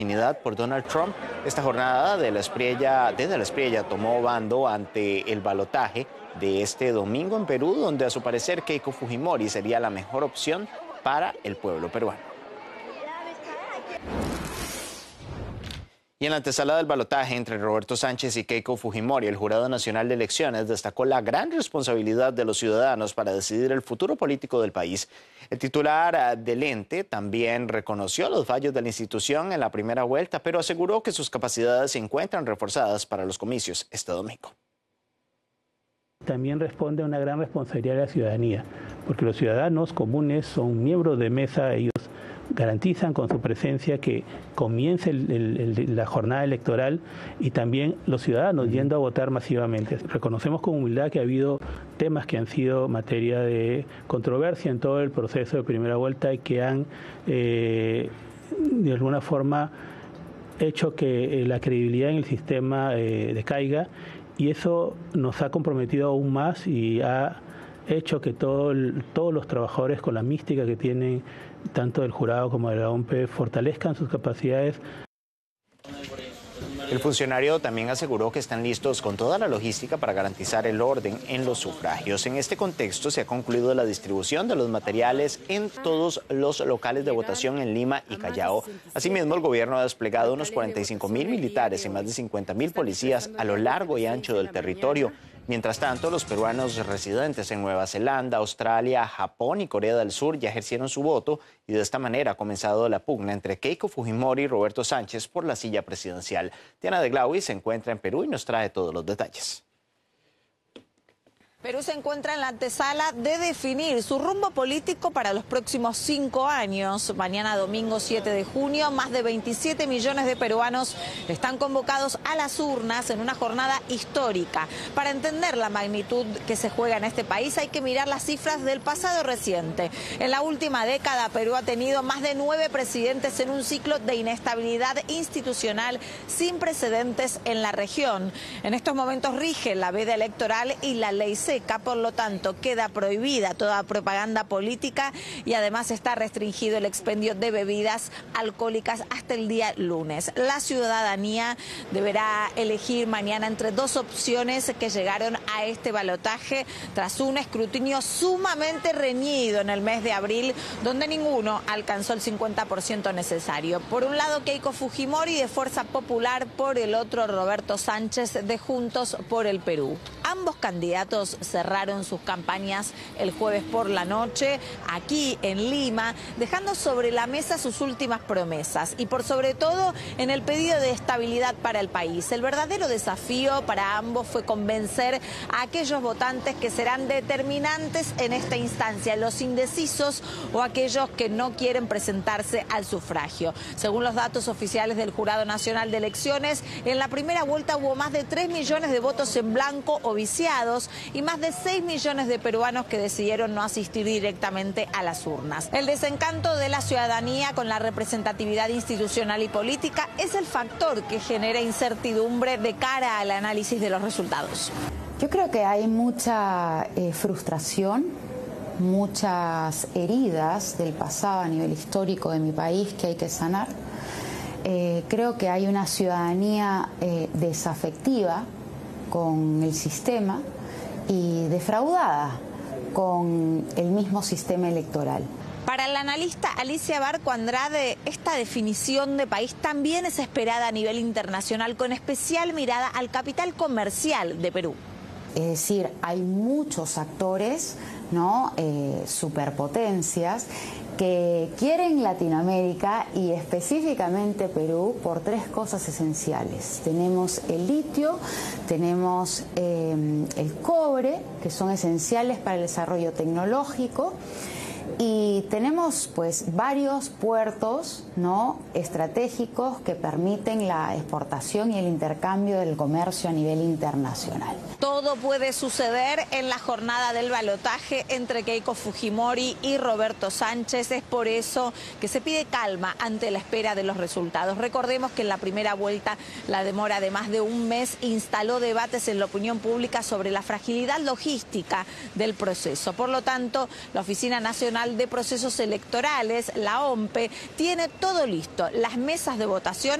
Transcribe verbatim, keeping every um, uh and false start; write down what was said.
por Donald Trump. Esta jornada de la Espriella, desde la Espriella tomó bando ante el balotaje de este domingo en Perú, donde a su parecer Keiko Fujimori sería la mejor opción para el pueblo peruano. Y en la antesala del balotaje entre Roberto Sánchez y Keiko Fujimori, el Jurado Nacional de Elecciones destacó la gran responsabilidad de los ciudadanos para decidir el futuro político del país. El titular del ente también reconoció los fallos de la institución en la primera vuelta, pero aseguró que sus capacidades se encuentran reforzadas para los comicios este domingo. También responde a una gran responsabilidad de la ciudadanía, porque los ciudadanos comunes son miembros de mesa, ellos garantizan con su presencia que comience el, el, el, la jornada electoral y también los ciudadanos yendo a votar masivamente. Reconocemos con humildad que ha habido temas que han sido materia de controversia en todo el proceso de primera vuelta y que han eh, de alguna forma hecho que eh, la credibilidad en el sistema eh, decaiga, y eso nos ha comprometido aún más y ha hecho que todo el, todos los trabajadores, con la mística que tienen tanto del jurado como de la O M P E, fortalezcan sus capacidades. El funcionario también aseguró que están listos con toda la logística para garantizar el orden en los sufragios. En este contexto se ha concluido la distribución de los materiales en todos los locales de votación en Lima y Callao. Asimismo, el gobierno ha desplegado unos cuarenta y cinco mil militares y más de cincuenta mil policías a lo largo y ancho del territorio. Mientras tanto, los peruanos residentes en Nueva Zelanda, Australia, Japón y Corea del Sur ya ejercieron su voto y de esta manera ha comenzado la pugna entre Keiko Fujimori y Roberto Sánchez por la silla presidencial. Diana de Glaui se encuentra en Perú y nos trae todos los detalles. Perú se encuentra en la antesala de definir su rumbo político para los próximos cinco años. Mañana domingo siete de junio, más de veintisiete millones de peruanos están convocados a las urnas en una jornada histórica. Para entender la magnitud que se juega en este país hay que mirar las cifras del pasado reciente. En la última década, Perú ha tenido más de nueve presidentes en un ciclo de inestabilidad institucional sin precedentes en la región. En estos momentos rige la veda electoral y la ley seca. Por lo tanto, queda prohibida toda propaganda política y además está restringido el expendio de bebidas alcohólicas hasta el día lunes. La ciudadanía deberá elegir mañana entre dos opciones que llegaron a este balotaje tras un escrutinio sumamente reñido en el mes de abril, donde ninguno alcanzó el cincuenta por ciento necesario. Por un lado, Keiko Fujimori de Fuerza Popular, por el otro, Roberto Sánchez de Juntos por el Perú. Ambos candidatos cerraron sus campañas el jueves por la noche aquí en Lima, dejando sobre la mesa sus últimas promesas y por sobre todo en el pedido de estabilidad para el país. El verdadero desafío para ambos fue convencer a aquellos votantes que serán determinantes en esta instancia, los indecisos o aquellos que no quieren presentarse al sufragio. Según los datos oficiales del Jurado Nacional de Elecciones, en la primera vuelta hubo más de tres millones de votos en blanco o viciados y más de seis millones de peruanos que decidieron no asistir directamente a las urnas. El desencanto de la ciudadanía con la representatividad institucional y política es el factor que genera incertidumbre de cara al análisis de los resultados. Yo creo que hay mucha eh, frustración, muchas heridas del pasado a nivel histórico de mi país que hay que sanar. Eh, creo que hay una ciudadanía eh, desafectiva con el sistema y defraudada con el mismo sistema electoral. Para la analista Alicia Barco Andrade, esta definición de país también es esperada a nivel internacional, con especial mirada al capital comercial de Perú. Es decir, hay muchos actores, ¿no? eh, superpotencias que quieren Latinoamérica y específicamente Perú por tres cosas esenciales. Tenemos el litio, tenemos eh, el cobre, que son esenciales para el desarrollo tecnológico, y tenemos pues varios puertos, ¿no? estratégicos que permiten la exportación y el intercambio del comercio a nivel internacional. Todo puede suceder en la jornada del balotaje entre Keiko Fujimori y Roberto Sánchez. Es por eso que se pide calma ante la espera de los resultados. Recordemos que en la primera vuelta la demora de más de un mes instaló debates en la opinión pública sobre la fragilidad logística del proceso. Por lo tanto, la Oficina Nacional Nacional de Procesos Electorales, la O M P E, tiene todo listo. Las mesas de votación